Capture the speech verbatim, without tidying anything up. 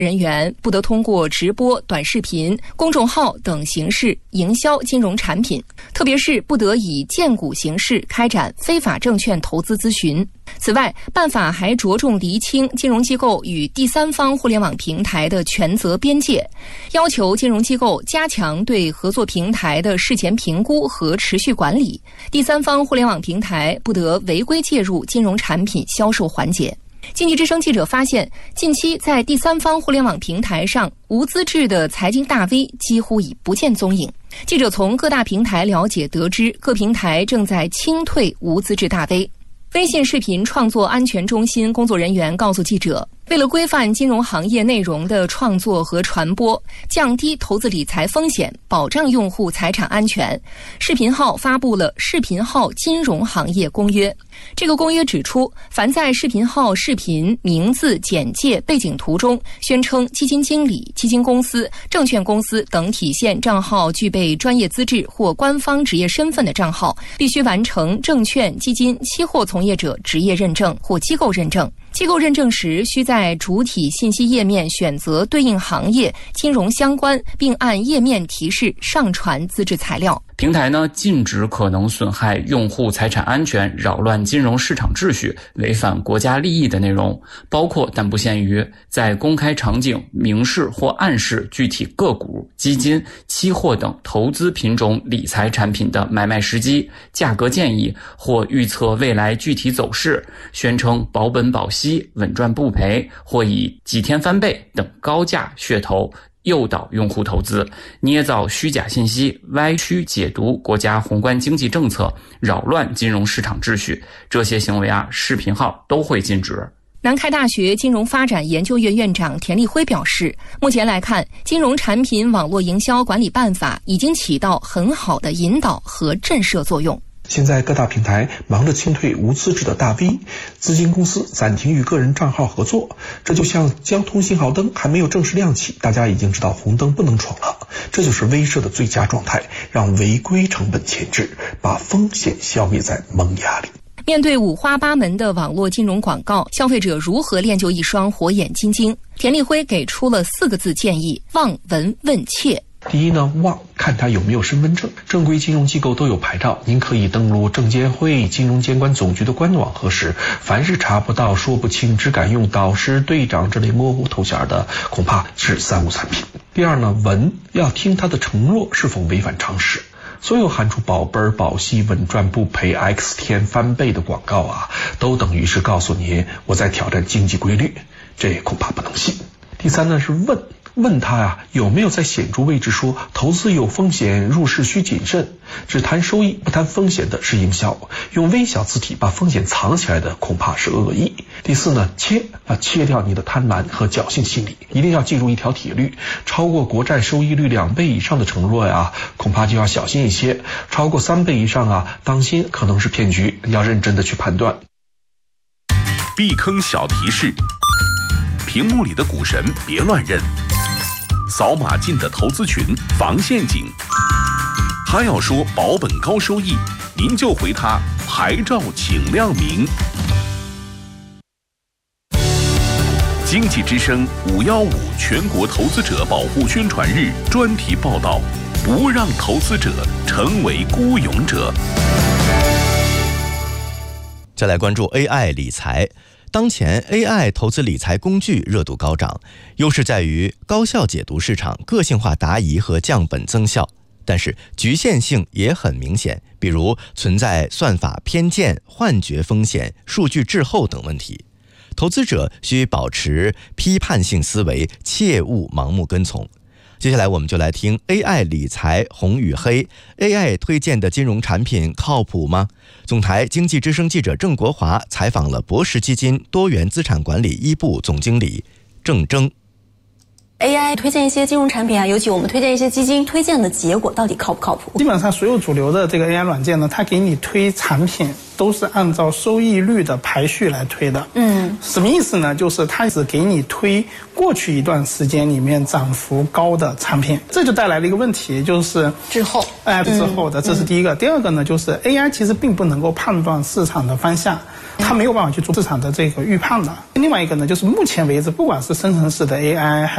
人员不得通过直播、短视频、公众号等形式营销金融产品，特别是不得以荐股形式开展非法证券投资咨询。此外，办法还着重厘清金融机构与第三方互联网平台的权责边界，要求金融机构加强对合作平台的事前评估和持续管理，第三方互联网平台不得违规介入金融产品销售环节。经济之声记者发现，近期在第三方互联网平台上，无资质的财经大 V 几乎已不见踪影。记者从各大平台了解得知，各平台正在清退无资质大 V。微信视频创作安全中心工作人员告诉记者，为了规范金融行业内容的创作和传播，降低投资理财风险，保障用户财产安全，视频号发布了《视频号金融行业公约》。这个公约指出，凡在视频号视频名字、简介、背景图中宣称基金经理、基金公司、证券公司等体现账号具备专业资质或官方职业身份的账号，必须完成证券、基金、期货从业者职业认证或机构认证。机构认证时，需在主体信息页面选择对应行业、金融相关，并按页面提示上传资质材料。 平台呢，禁止可能损害用户财产安全、扰乱金融市场秩序、违反国家利益的内容，包括但不限于在公开场景明示或暗示具体个股、基金、期货等投资品种理财产品的买卖时机、价格建议或预测未来具体走势，宣称保本保息、稳赚不赔或以几天翻倍等高价噱头诱导用户投资，捏造虚假信息，歪曲解读国家宏观经济政策，扰乱金融市场秩序，这些行为啊，视频号都会禁止。 南开大学金融发展研究院院长田立辉表示，目前来看，金融产品网络营销管理办法已经起到很好的引导和震慑作用。 现在各大平台忙着清退无资质的大 V， 资金公司暂停与个人账号合作，这就像交通信号灯还没有正式亮起，大家已经知道红灯不能闯了，这就是威慑的最佳状态，让违规成本前置，把风险消灭在萌芽里。 面对五花八门的网络金融广告，消费者如何练就一双火眼金睛？田立辉给出了四个字建议：望、闻、问、切。 第一呢，望，看他有没有身份证，正规金融机构都有牌照，您可以登录证监会、金融监管总局的官网核实。凡是查不到、说不清，只敢用导师、队长这类模糊头衔的，恐怕是三无产品。第二呢，闻，要听他的承诺是否违反常识。所有喊出保本保息、稳赚不赔、X 天翻倍的广告啊，都等于是告诉您我在挑战经济规律，这恐怕不能信。第三呢是问。问他啊有没有在显著位置说投资有风险，入市需谨慎，只谈收益不谈风险的是营销，用微小字体把风险藏起来的恐怕是恶意。第四呢，切啊切掉你的贪婪和侥幸心理，一定要记住一条铁律，超过国债收益率两倍以上的承诺呀，恐怕就要小心一些，超过三倍以上啊，当心可能是骗局，要认真的去判断。 避坑小提示，屏幕里的股神别乱认，扫码进的投资群防陷阱。他要说保本高收益，您就回他牌照请亮明。经济之声五一五全国投资者保护宣传日专题报道，不让投资者成为孤勇者。 再来关注 A I 理财。当前 A I 投资理财工具热度高涨，优势在于高效解读市场、个性化答疑和降本增效，但是局限性也很明显，比如存在算法偏见、幻觉风险、数据滞后等问题。投资者需保持批判性思维，切勿盲目跟从。接下来我们就来听 A I 理财红与黑， A I 推荐的金融产品靠谱吗？总台经济之声记者郑国华采访了博时基金多元资产管理一部总经理郑征。 A I 推荐一些金融产品啊，尤其我们推荐一些基金，推荐的结果到底靠不靠谱？ 基本上所有主流的这个 A I 软件呢，它给你推产品都是按照收益率的排序来推的。嗯，什么意思呢？就是它只给你推过去一段时间里面涨幅高的产品，这就带来了一个问题，就是滞后。 哎，滞后的，这是第一个。第二个呢，就是 A I 其实并不能够判断市场的方向。它没有办法去做市场的这个预判的。另外一个呢，就是目前为止，不管是生成式的 A I，